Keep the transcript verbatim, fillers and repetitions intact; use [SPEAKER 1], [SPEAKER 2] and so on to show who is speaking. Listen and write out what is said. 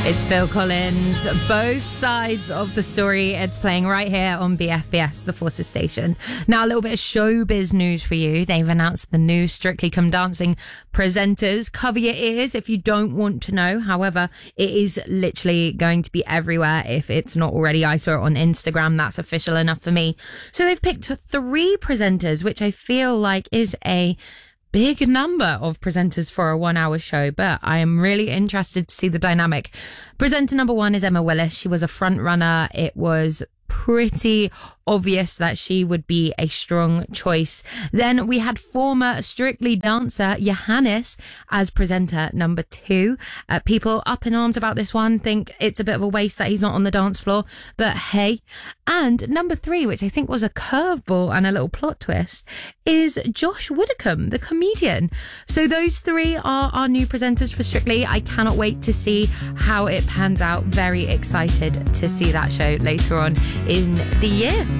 [SPEAKER 1] It's Phil Collins. Both sides of the story. It's playing right here on B F B S, the Forces station. Now, a little bit of showbiz news for you. They've announced the new Strictly Come Dancing presenters. Cover your ears if you don't want to know. However, it is literally going to be everywhere if it's not already. I saw it on Instagram. That's official enough for me. So they've picked three presenters, which I feel like is a big number of presenters for a one hour show, but I am really interested to see the dynamic. Presenter number one is Emma Willis. She was a front runner. It was pretty obvious that she would be a strong choice. Then we had former Strictly dancer Johannes as presenter number two. Uh, people up in arms about this one, think it's a bit of a waste that he's not on the dance floor, but hey. And number three, which I think was a curveball and a little plot twist, is Josh Widdicombe, the comedian. So those three are our new presenters for Strictly. I cannot wait to see how it pans out. Very excited to see that show later on in the year.